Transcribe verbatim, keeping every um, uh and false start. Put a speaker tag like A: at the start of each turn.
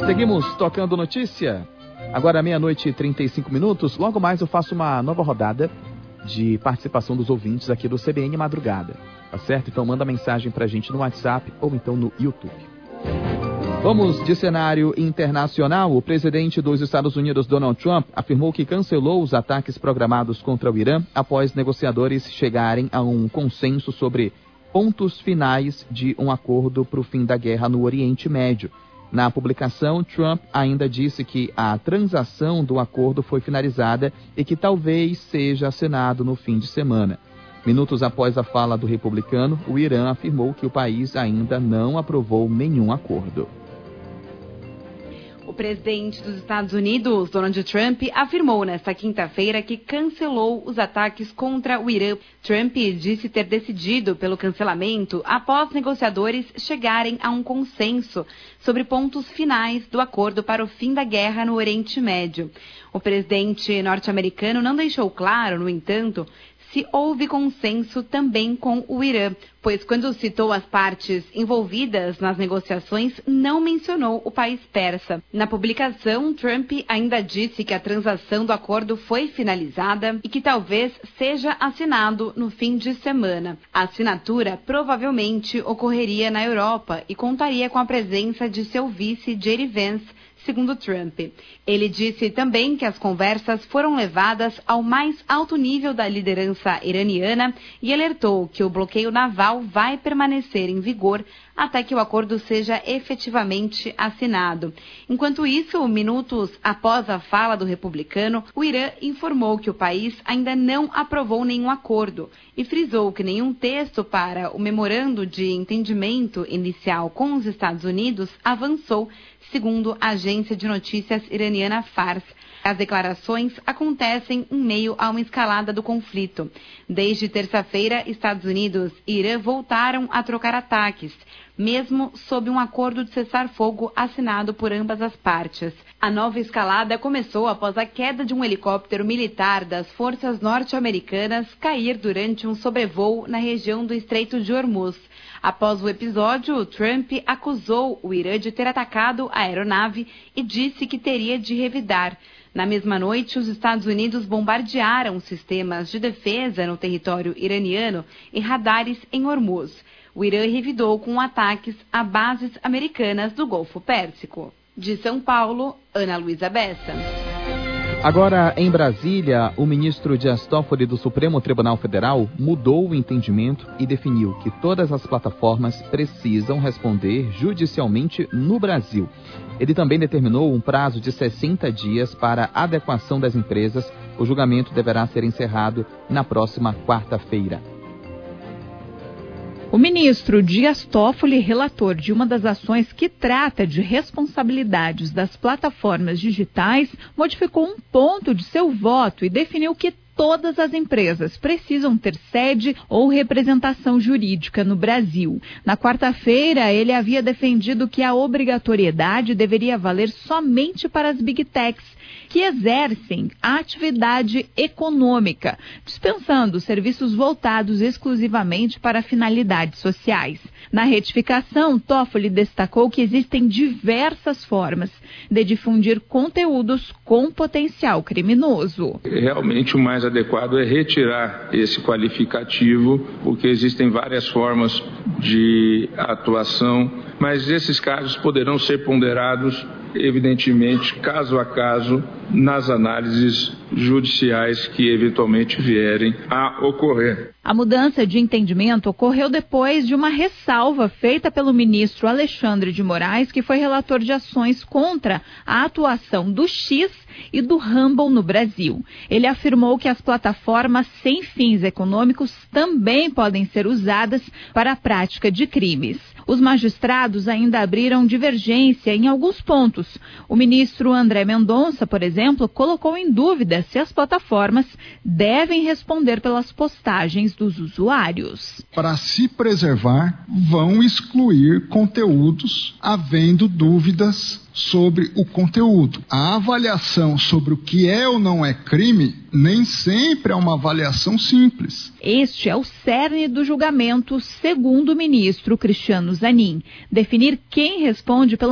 A: Seguimos tocando notícia. Agora meia-noite e trinta e cinco minutos. Logo mais eu faço uma nova rodada de participação dos ouvintes aqui do C B N Madrugada. Tá certo? Então manda mensagem pra gente no WhatsApp ou então no YouTube. Vamos de cenário internacional. O presidente dos Estados Unidos, Donald Trump, afirmou que cancelou os ataques programados contra o Irã após negociadores chegarem a um consenso sobre pontos finais de um acordo para o fim da guerra no Oriente Médio. Na publicação, Trump ainda disse que a transação do acordo foi finalizada e que talvez seja assinado no fim de semana. Minutos após a fala do republicano, o Irã afirmou que o país ainda não aprovou nenhum acordo.
B: O presidente dos Estados Unidos, Donald Trump, afirmou nesta quinta-feira que cancelou os ataques contra o Irã. Trump disse ter decidido pelo cancelamento após negociadores chegarem a um consenso sobre pontos finais do acordo para o fim da guerra no Oriente Médio. O presidente norte-americano não deixou claro, no entanto, se houve consenso também com o Irã, pois quando citou as partes envolvidas nas negociações, não mencionou o país persa. Na publicação, Trump ainda disse que a transação do acordo foi finalizada e que talvez seja assinado no fim de semana. A assinatura provavelmente ocorreria na Europa e contaria com a presença de seu vice, J D Vance, segundo Trump. Ele disse também que as conversas foram levadas ao mais alto nível da liderança iraniana e alertou que o bloqueio naval vai permanecer em vigor até que o acordo seja efetivamente assinado. Enquanto isso, minutos após a fala do republicano, o Irã informou que o país ainda não aprovou nenhum acordo e frisou que nenhum texto para o memorando de entendimento inicial com os Estados Unidos avançou, segundo a agência de notícias iraniana Fars. As declarações acontecem em meio a uma escalada do conflito. Desde terça-feira, Estados Unidos e Irã voltaram a trocar ataques, mesmo sob um acordo de cessar-fogo assinado por ambas as partes. A nova escalada começou após a queda de um helicóptero militar das forças norte-americanas cair durante um sobrevoo na região do Estreito de Hormuz. Após o episódio, Trump acusou o Irã de ter atacado a aeronave e disse que teria de revidar. Na mesma noite, os Estados Unidos bombardearam sistemas de defesa no território iraniano e radares em Hormuz. O Irã revidou com ataques a bases americanas do Golfo Pérsico. De São Paulo, Ana Luísa Bessa.
A: Agora, em Brasília, o ministro Dias Toffoli do Supremo Tribunal Federal mudou o entendimento e definiu que todas as plataformas precisam responder judicialmente no Brasil. Ele também determinou um prazo de sessenta dias para a adequação das empresas. O julgamento deverá ser encerrado na próxima quarta-feira.
C: O ministro Dias Toffoli, relator de uma das ações que trata de responsabilidades das plataformas digitais, modificou um ponto de seu voto e definiu que todas as empresas precisam ter sede ou representação jurídica no Brasil. Na quarta-feira, ele havia defendido que a obrigatoriedade deveria valer somente para as Big Techs, que exercem a atividade econômica, dispensando serviços voltados exclusivamente para finalidades sociais. Na retificação, Toffoli destacou que existem diversas formas de difundir conteúdos com potencial criminoso.
D: Realmente o mais adequado é retirar esse qualificativo, porque existem várias formas de atuação, mas esses casos poderão ser ponderados, evidentemente, caso a caso, nas análises judiciais que eventualmente vierem a ocorrer.
C: A mudança de entendimento ocorreu depois de uma ressalva feita pelo ministro Alexandre de Moraes, que foi relator de ações contra a atuação do X e do Rumble no Brasil. Ele afirmou que as plataformas sem fins econômicos também podem ser usadas para a prática de crimes. Os magistrados ainda abriram divergência em alguns pontos. O ministro André Mendonça, por exemplo, colocou em dúvida se as plataformas devem responder pelas postagens dos usuários.
E: Para se preservar, vão excluir conteúdos havendo dúvidas sobre o conteúdo. A avaliação sobre o que é ou não é crime nem sempre é uma avaliação simples.
C: Este é o cerne do julgamento, segundo o ministro Cristiano Zanin. Definir quem responde pela